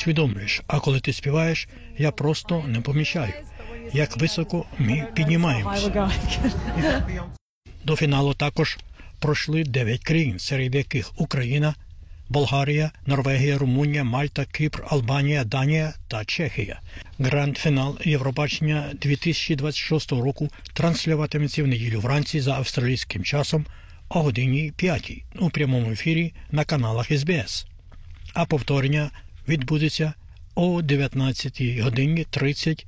усвідомлюєш, а коли ти співаєш, я просто не помічаю, як високо ми піднімаємося. До фіналу також пройшли 9 країн, серед яких Україна, Болгарія, Норвегія, Румунія, Мальта, Кіпр, Албанія, Данія та Чехія. Гранд-фінал Євробачення 2026 року транслюватиметься в неділю вранці за австралійським часом о годині 5 у прямому ефірі на каналах СБС. А повторення відбудеться о 19 годині 30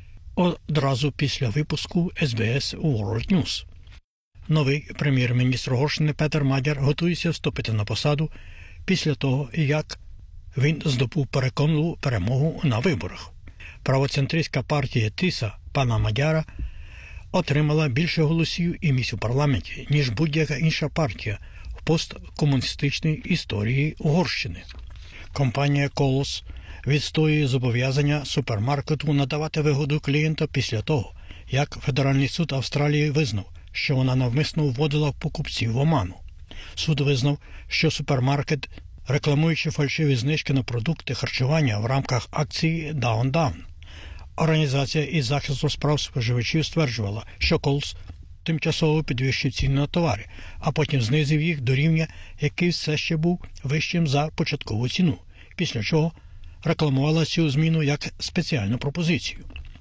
одразу після випуску СБС World News. Новий прем'єр-міністр Угорщини Петер Мадяр готується вступити на посаду після того, як він здобув переконливу перемогу на виборах. Правоцентристська партія ТИСА пана Мадяра отримала більше голосів і місць у парламенті, ніж будь-яка інша партія в посткомуністичній історії Угорщини. Компанія «Колос» відстоює зобов'язання супермаркету надавати вигоду клієнта після того, як Федеральний суд Австралії визнав, що вона навмисно вводила покупців в оману. Суд визнав, що супермаркет, рекламуючи фальшиві знижки на продукти харчування в рамках акції «Down Down». Організація із захисту справ споживачів стверджувала, що Колс тимчасово підвищив ціни на товари, а потім знизив їх до рівня, який все ще був вищим за початкову ціну, після чого рекламувала цю зміну як спеціальну пропозицію.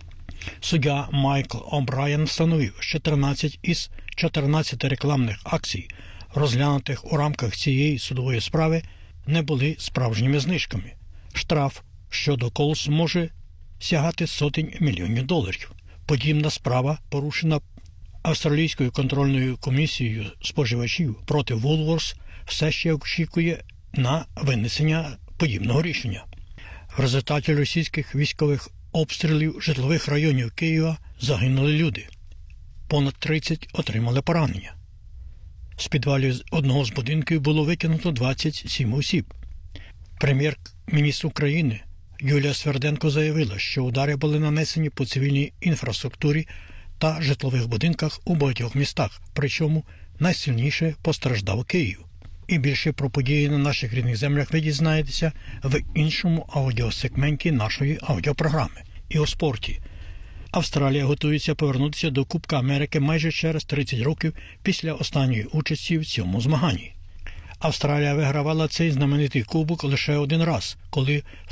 Суддя Майкл О'Брайен встановив, що 13 із 14 рекламних акцій, розглянутих у рамках цієї судової справи, не були справжніми знижками. Штраф щодо Колс може сягати сотень мільйонів доларів. Подібна справа, порушена Австралійською контрольною комісією споживачів проти Woolworths, все ще очікує на винесення подібного рішення. В результаті російських військових обстрілів житлових районів Києва загинули люди. Понад 30 отримали поранення. З підвалів одного з будинків було витягнуто 27 осіб. Прем'єр-міністр України Юлія Сверденко заявила, що удари були нанесені по цивільній інфраструктурі та житлових будинках у багатьох містах, причому найсильніше постраждав Київ. І більше про події на наших рідних землях ви дізнаєтеся в іншому аудіосегменті нашої аудіопрограми. І у спорті. Австралія готується повернутися до Кубка Америки майже через 30 років після останньої участі в цьому змаганні. Австралія вигравала цей знаменитий кубок лише один раз, коли в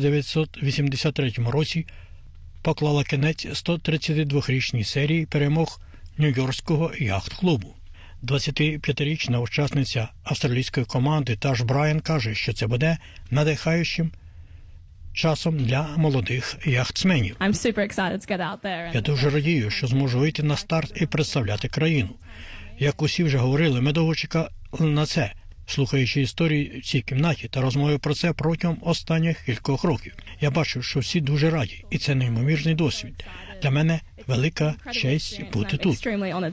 1983 році поклала кінець 132-річній серії перемог Нью-Йоркського яхт-клубу. 25-річна учасниця австралійської команди Таш Брайан каже, що це буде надихаючим часом для молодих яхтсменів. Я дуже радію, що зможу вийти на старт і представляти країну. Як усі вже говорили, ми довго чекали на це, слухаючи історії в цій кімнаті та розмови про це протягом останніх кількох років. Я бачу, що всі дуже раді, і це неймовірний досвід. Для мене велика честь бути тут.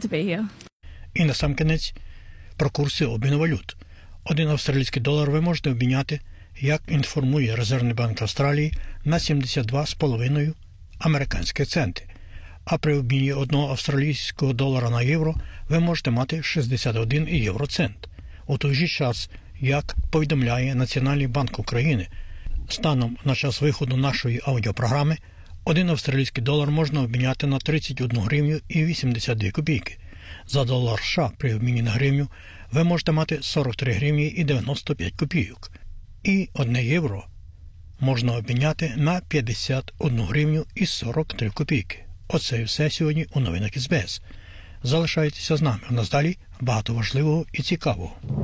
І насамкінець про курси обміну валют. Один австралійський долар ви можете обміняти, як інформує Резервний банк Австралії, на 72,5 американських центи. А при обміні одного австралійського долара на євро ви можете мати 61 євроцент. У той же час, як повідомляє Національний банк України, станом на час виходу нашої аудіопрограми, один австралійський долар можна обміняти на 31 гривню і 82 копійки. За долар США при обміні на гривню ви можете мати 43 гривні і 95 копійок. І 1 євро можна обміняти на 51 гривню і 43 копійки. Оце і все сьогодні у новинах СБС. Залишайтеся з нами. У нас далі багато важливого і цікавого.